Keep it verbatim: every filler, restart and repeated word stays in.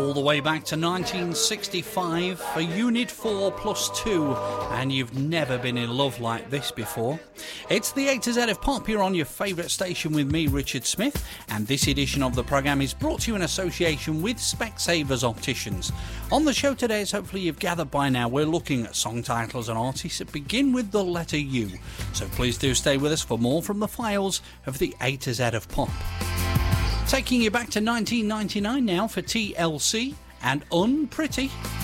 all the way back to nineteen sixty-five for Unit four plus two, and you've never been in love like this before. It's the A to Z of Pop here on your favourite station with me, Richard Smith, and this edition of the programme is brought to you in association with Specsavers Opticians. On the show today, as hopefully you've gathered by now, we're looking at song titles and artists that begin with the letter U. So please do stay with us for more from the files of the A to Z of Pop. Taking you back to nineteen ninety-nine now for T L C and Unpretty.